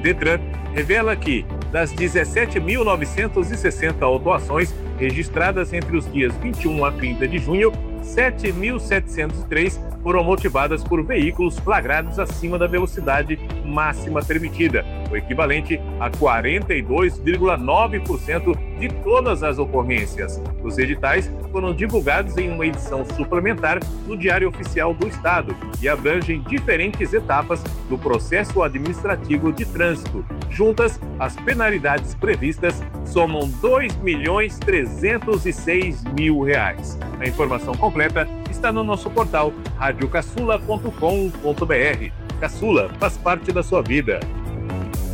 Detran revela que, das 17.960 autuações registradas entre os dias 21 a 30 de junho, 7.703 foram motivadas por veículos flagrados acima da velocidade máxima permitida, o equivalente a 42,9% de todas as ocorrências. Os editais foram divulgados em uma edição suplementar no Diário Oficial do Estado e abrangem diferentes etapas do processo administrativo de trânsito. Juntas, as penalidades previstas somam R$ 2.306.000. A informação completa está no nosso portal radiocaçula.com.br. Caçula faz parte da sua vida.